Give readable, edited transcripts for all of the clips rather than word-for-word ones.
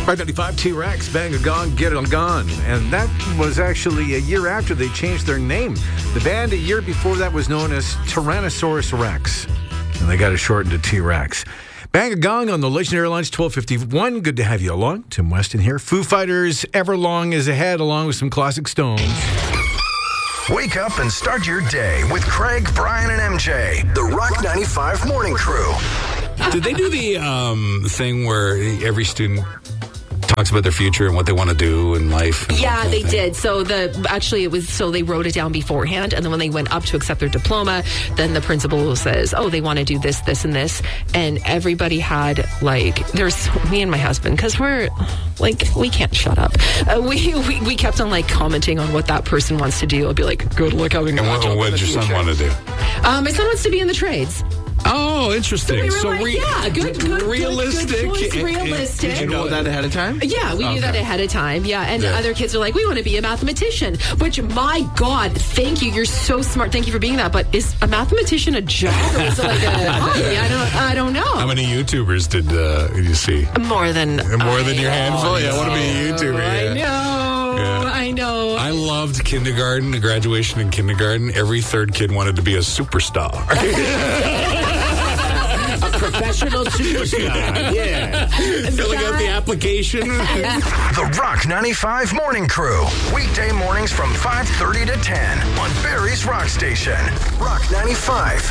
595 T-Rex, Bang a Gong, Get It Gone. And that was actually a year after they changed their name. The band a year before that was known as Tyrannosaurus Rex. And they got it shortened to T-Rex. Bang a Gong on the Legendary Airlines 1251. Good to have you along. Tim Weston here. Foo Fighters, Everlong is ahead, along with some classic Stones. Wake up and start your day with Craig, Brian, and MJ, the Rock 95 Morning Crew. Did they do the thing where every student talks about their future and what they want to do in life? Yeah, they did. So they wrote it down beforehand, and then when they went up to accept their diploma, then the principal says, "Oh, they want to do this, this, and this," and everybody had there's me and my husband, because we're we can't shut up. We kept on commenting on what that person wants to do. I'll be like, "Good luck having a job." And what did your son want to do? My son wants to be in the trades. Oh, interesting. So good realistic. Good choice, realistic. Did you know that ahead of time? Yeah, we knew that ahead of time. Yeah, and other kids are like, we want to be a mathematician. Which, my God, thank you. You're so smart. Thank you for being that. But is a mathematician a job, or is it like a hobby? I don't know. How many YouTubers did you see? More than your handful. Yeah, I want to be a YouTuber. I know. Yeah. I know. I loved kindergarten, graduation in kindergarten. Every third kid wanted to be a superstar. Professional superstar, yeah. Filling out the application. The Rock 95 Morning Crew. Weekday mornings from 5:30 to 10 on Barrie's Rock Station. Rock 95.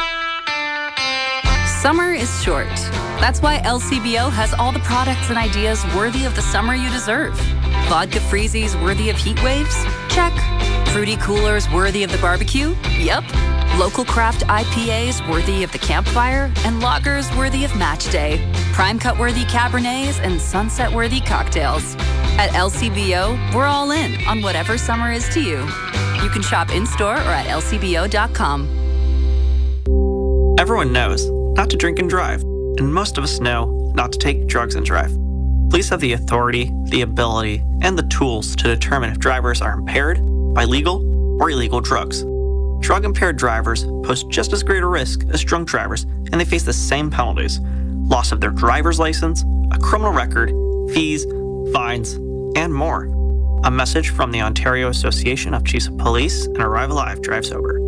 Summer is short. That's why LCBO has all the products and ideas worthy of the summer you deserve. Vodka freezies worthy of heat waves? Check. Fruity coolers worthy of the barbecue? Yep. Local craft IPAs worthy of the campfire, and lagers worthy of match day. Prime cut worthy Cabernets and sunset worthy cocktails. At LCBO, we're all in on whatever summer is to you. You can shop in-store or at lcbo.com. Everyone knows not to drink and drive, and most of us know not to take drugs and drive. Police have the authority, the ability, and the tools to determine if drivers are impaired by legal or illegal drugs. Drug-impaired drivers pose just as great a risk as drunk drivers, and they face the same penalties: loss of their driver's license, a criminal record, fees, fines, and more. A message from the Ontario Association of Chiefs of Police and Arrive Alive Drive Sober.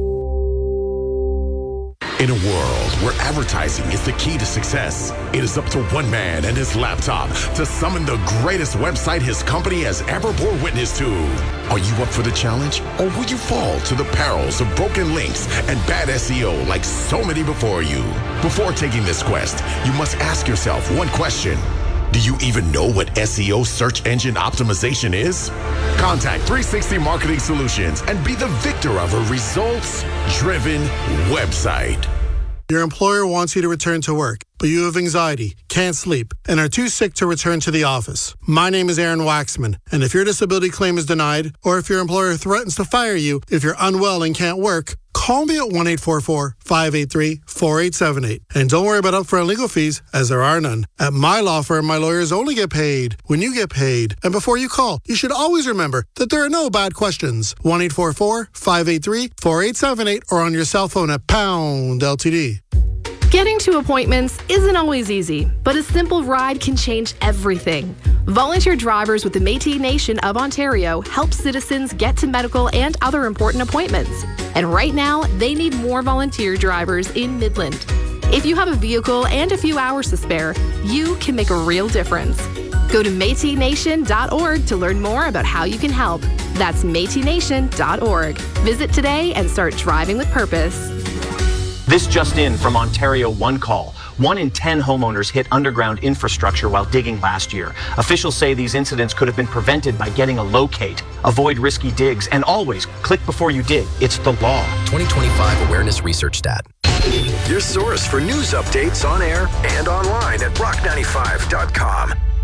In a world where advertising is the key to success, it is up to one man and his laptop to summon the greatest website his company has ever bore witness to. Are you up for the challenge, or will you fall to the perils of broken links and bad SEO like so many before you? Before taking this quest, you must ask yourself one question. Do you even know what SEO search engine optimization is? Contact 360 Marketing Solutions and be the victor of a results-driven website. Your employer wants you to return to work, but you have anxiety, can't sleep, and are too sick to return to the office. My name is Aaron Waxman, and if your disability claim is denied, or if your employer threatens to fire you if you're unwell and can't work, call me at 1-844-583-4878. And don't worry about upfront legal fees, as there are none. At my law firm, my lawyers only get paid when you get paid. And before you call, you should always remember that there are no bad questions. 1-844-583-4878 or on your cell phone at pound LTD. Getting to appointments isn't always easy, but a simple ride can change everything. Volunteer Drivers with the Métis Nation of Ontario help citizens get to medical and other important appointments. And right now, they need more volunteer drivers in Midland. If you have a vehicle and a few hours to spare, you can make a real difference. Go to métisnation.org to learn more about how you can help. That's métisnation.org. Visit today and start driving with purpose. This just in from Ontario One Call. 1 in 10 homeowners hit underground infrastructure while digging last year. Officials say these incidents could have been prevented by getting a locate. Avoid risky digs and always click before you dig. It's the law. 2025 Awareness Research Stat. Your source for news updates on air and online at rock95.com.